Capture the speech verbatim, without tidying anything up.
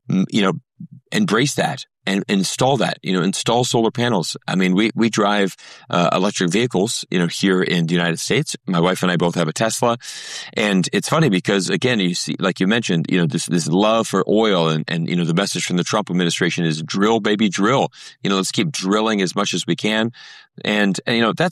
mm, you know, embrace that and install that, you know, install solar panels. I mean, we, we drive uh, electric vehicles, you know, here in the United States. My wife and I both have a Tesla. And it's funny because, again, you see, like you mentioned, you know, this, this love for oil and, and, you know, the message from the Trump administration is drill, baby, drill. You know, let's keep drilling as much as we can. And, and you know, that's